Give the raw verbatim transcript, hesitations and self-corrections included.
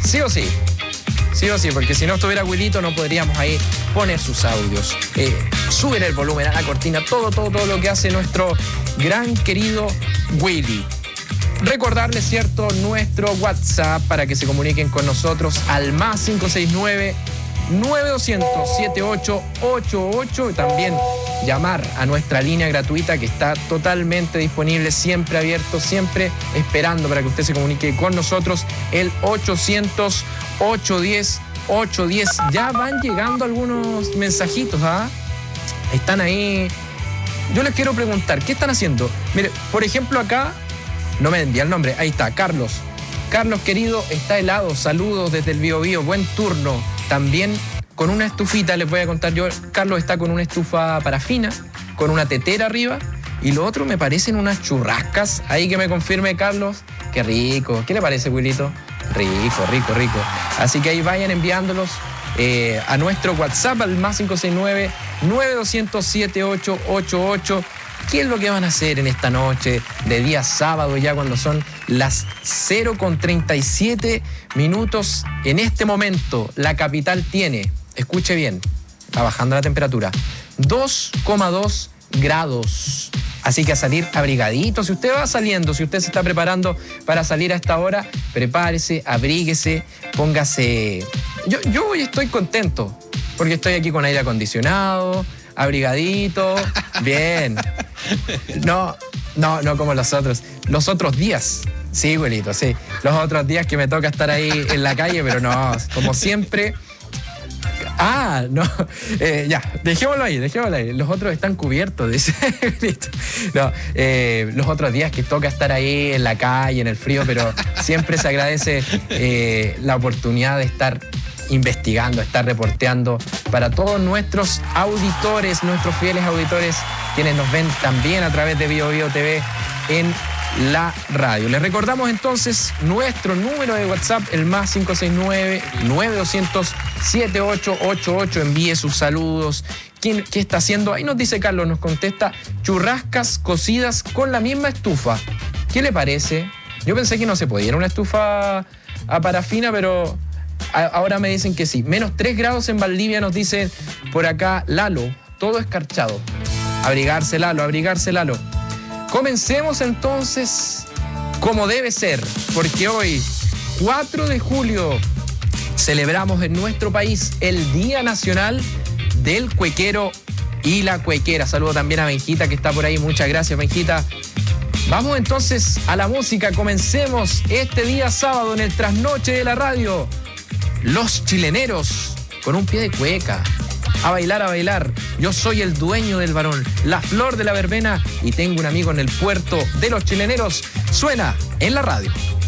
Sí o sí. Sí o sí, porque si no estuviera Wilito no podríamos ahí poner sus audios, eh, subir el volumen a la cortina, todo, todo, todo lo que hace nuestro gran querido Willy. Recordarles, cierto, nuestro WhatsApp para que se comuniquen con nosotros al más cinco seis nueve, nueve dos cero cero, siete ocho ocho ocho y también llamar a nuestra línea gratuita que está totalmente disponible, siempre abierto, siempre esperando para que usted se comunique con nosotros, el ochocientos, ochocientos diez, ochocientos diez. Ya van llegando algunos mensajitos, ¿ah? Están ahí. Yo les quiero preguntar, ¿qué están haciendo? Mire, por ejemplo, acá, no me envía el nombre, ahí está, Carlos. Carlos, querido, está helado, saludos desde el Bío Bío, buen turno. También con una estufita, les voy a contar yo, Carlos está con una estufa parafina, con una tetera arriba, y lo otro me parecen unas churrascas. Ahí que me confirme, Carlos. Qué rico. ¿Qué le parece, Wilito? Rico, rico, rico. Así que ahí vayan enviándolos eh, a nuestro WhatsApp, al más cinco seis nueve, nueve dos cero cero, siete ocho ocho ocho. ¿Qué es lo que van a hacer en esta noche de día sábado, ya cuando son las cero con treinta y siete minutos? En este momento, la capital tiene, escuche bien, va bajando la temperatura, dos coma dos grados. Así que a salir abrigadito. Si usted va saliendo, si usted se está preparando para salir a esta hora, prepárese, abríguese, póngase... Yo, yo hoy estoy contento, porque estoy aquí con aire acondicionado, abrigadito, bien. No, no, no como los otros. Los otros días, sí, abuelito, sí. Los otros días que me toca estar ahí en la calle, pero no, como siempre... Ah, no, eh, ya, dejémoslo ahí, dejémoslo ahí. Los otros están cubiertos, dice. No, eh, los otros días que toca estar ahí en la calle, en el frío, pero siempre se agradece eh, la oportunidad de estar investigando, estar reporteando para todos nuestros auditores, nuestros fieles auditores, quienes nos ven también a través de Bío Bío T V en la radio. Les recordamos entonces nuestro número de WhatsApp, el más cinco seis nueve, nueve dos cero cero, siete ocho ocho ocho. Envíe sus saludos. ¿Quién, ¿Qué está haciendo? Ahí nos dice Carlos, nos contesta, churrascas cocidas con la misma estufa. ¿Qué le parece? Yo pensé que no se podía, era una estufa a parafina, pero a, ahora me dicen que sí. Menos tres grados en Valdivia, nos dice por acá Lalo. Todo escarchado. Abrigarse, Lalo, abrigarse, Lalo. Comencemos entonces como debe ser, porque hoy, cuatro de julio, celebramos en nuestro país el Día Nacional del Cuequero y la Cuequera. Saludo también a Benjita que está por ahí. Muchas gracias, Benjita. Vamos entonces a la música. Comencemos este día sábado en el trasnoche de la radio. Los chileneros con un pie de cueca. A bailar, a bailar. Yo soy el dueño del varón, la flor de la verbena y tengo un amigo en el puerto de los chileneros. Suena en la radio.